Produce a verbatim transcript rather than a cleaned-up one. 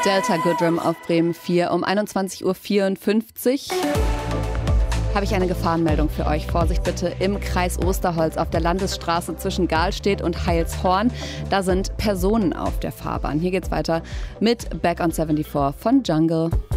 Delta Goodrum auf Bremen vier. Um einundzwanzig Uhr vierundfünfzig habe ich eine Gefahrenmeldung für euch. Vorsicht bitte im Kreis Osterholz auf der Landesstraße zwischen Gahlstedt und Heilshorn. Da sind Personen auf der Fahrbahn. Hier geht's weiter mit Back on vierundsiebzig von Jungle.